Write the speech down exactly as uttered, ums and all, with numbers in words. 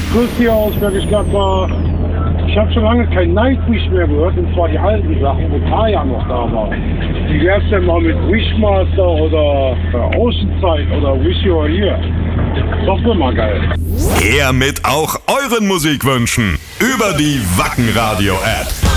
Grüß dich aus Bergisch Gladbach. Ich habe schon lange kein Nightwish mehr gehört, und zwar die alten Sachen, wo Kaya noch da war. Wie wär's denn mal mit Wishmaster oder äh, Oceanside oder Wish You Were Here? Das wäre mal geil. Her mit auch euren Musikwünschen über die Wacken Radio App.